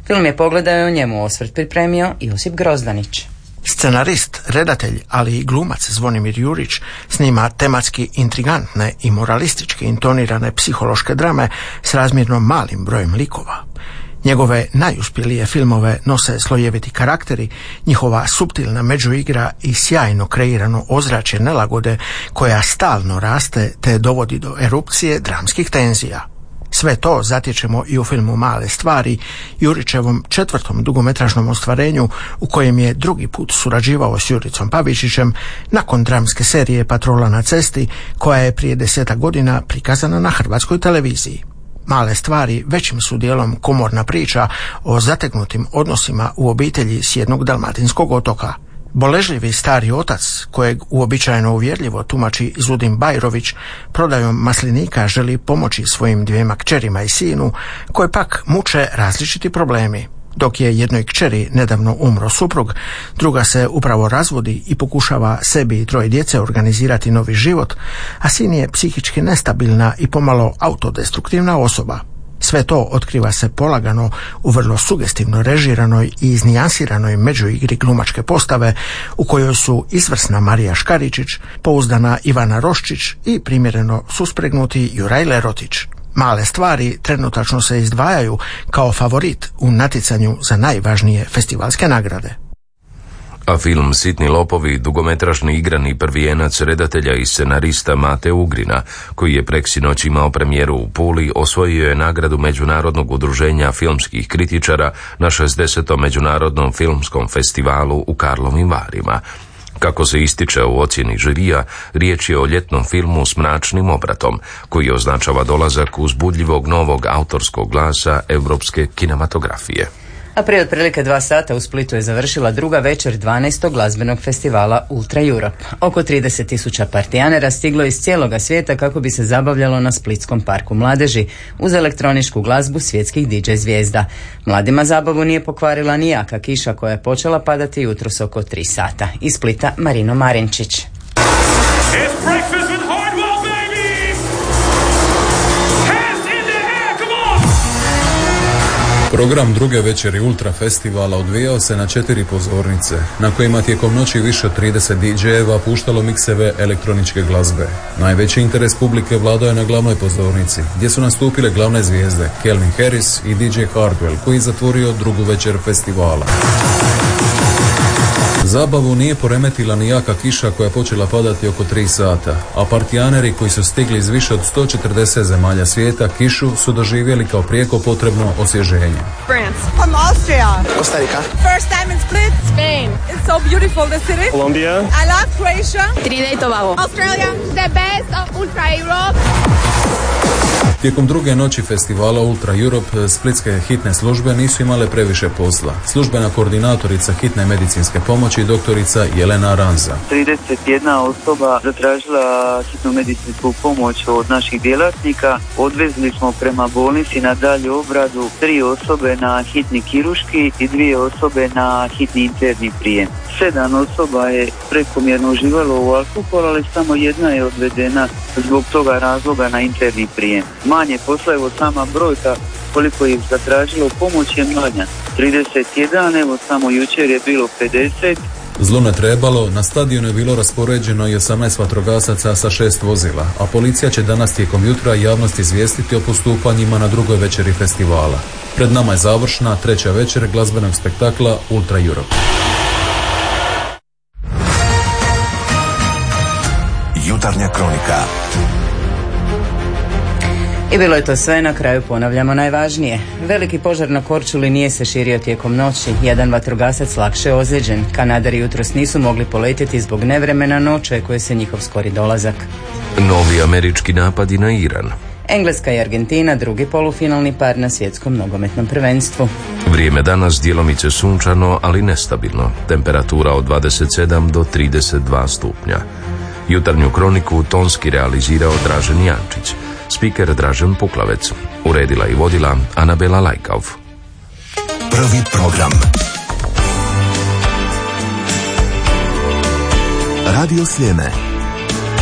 Film je pogledao i o njemu osvrt pripremio Josip Grozdanić. Scenarist, redatelj, ali i glumac Zvonimir Jurić snima tematski intrigantne i moralistički intonirane psihološke drame s razmjerno malim brojem likova. Njegove najuspjelije filmove nose slojeviti karakteri, njihova suptilna međuigra i sjajno kreirano ozračje nelagode koja stalno raste te dovodi do erupcije dramskih tenzija. Sve to zatječemo i u filmu Male stvari, Jurićevom 4. dugometražnom ostvarenju u kojem je drugi put surađivao s Juricom Pavičićem nakon dramske serije Patrola na cesti koja je prije 10 godina prikazana na hrvatskoj televiziji. Male stvari većim su dijelom komorna priča o zategnutim odnosima u obitelji s jednog dalmatinskog otoka. Boležljivi stari otac, kojeg uobičajeno uvjerljivo tumači Izudin Bajrović, prodajom maslinika želi pomoći svojim 2 kćerima i sinu, koje pak muče različiti problemi. Dok je jednoj kćeri nedavno umro suprug, druga se upravo razvodi i pokušava sebi i 3 djece organizirati novi život, a sin je psihički nestabilna i pomalo autodestruktivna osoba. Sve to otkriva se polagano u vrlo sugestivno režiranoj i iznijansiranoj međuigri glumačke postave u kojoj su izvrsna Marija Škaričić, pouzdana Ivana Roščić i primjereno suspregnuti Juraj Lerotić. Male stvari trenutačno se izdvajaju kao favorit u natjecanju za najvažnije festivalske nagrade. A film Sitni lopovi dugometražni igrani prvijenac redatelja i scenarista Mate Ugrina, koji je preksinoć imao premijeru u Puli, osvojio je nagradu Međunarodnog udruženja filmskih kritičara na 60. Međunarodnom filmskom festivalu u Karlovim Varima. Kako se ističe u ocjeni žirija, riječ je o ljetnom filmu s mračnim obratom, koji označava dolazak uzbudljivog novog autorskog glasa europske kinematografije. A prije otprilike 2 sata u Splitu je završila druga večer 12. glazbenog festivala Ultra Europe. Oko 30.000 partijanera stiglo iz cijeloga svijeta kako bi se zabavljalo na Splitskom parku mladeži uz elektroničku glazbu svjetskih DJ zvijezda. Mladima zabavu nije pokvarila ni jaka kiša koja je počela padati jutros oko 3 sata. Iz Splita Marino Marinčić. Program druge večeri Ultra festivala odvijao se na 4 pozornice, na kojima tijekom noći više od 30 DJ-eva puštalo mikseve elektroničke glazbe. Najveći interes publike vladao je na glavnoj pozornici, gdje su nastupile glavne zvijezde Calvin Harris i DJ Hardwell, koji zatvorio drugu večer festivala. Zabavu nije poremetila ni jaka kiša koja je počela padati oko 3 sata, a partijaneri koji su stigli iz više od 140 zemalja svijeta kišu su doživjeli kao prijeko potrebno osvježenje. France. From Austria. Costa Rica. First time in Split. Spain. It's so beautiful, the city. Colombia. I love Croatia. Trinidad i Tobago. Australia. The best of Ultra Europe. Tijekom druge noći festivala Ultra Europe, splitske hitne službe nisu imale previše posla. Službena koordinatorica hitne medicinske pomoći doktorica Jelena Ranza. 31 osoba zatražila hitnu medicinsku pomoć od naših djelatnika. Odvezli smo prema bolnici na dalju obradu 3 osobe na hitni kirurški i 2 osobe na hitni interni prijem. 7 osoba je prekomjerno uživalo u alkohol, ali samo 1 je odvedena zbog toga razloga na interni prijem. Manje posla, evo sama brojka koliko ih zatražilo pomoć je manja. 31, evo samo jučer je bilo 50. Zlu ne trebalo, na stadionu je bilo raspoređeno i 18 vatrogasaca sa 6 vozila, a policija će danas tijekom jutra javnost izvijestiti o postupanjima na drugoj večeri festivala. Pred nama je završna 3. večer glazbenog spektakla Ultra Europe. Jutarnja kronika. I bilo je to sve, na kraju ponavljamo najvažnije. Veliki požar na Korčuli nije se širio tijekom noći. Jedan vatrogasac lakše ozlijeđen. Kanadari jutros nisu mogli poletjeti zbog nevremena, no očekuje se njihov skori dolazak. Novi američki napadi na Iran. Engleska i Argentina, drugi polufinalni par na svjetskom nogometnom prvenstvu. Vrijeme danas djelomice sunčano, ali nestabilno. Temperatura od 27 do 32 stupnja. Jutarnju kroniku tonski realizirao Dražen Jančić. Spiker Dražen Puklavec. Uredila i vodila Anabela Lajkov. Prvi program. Radio Sljeme.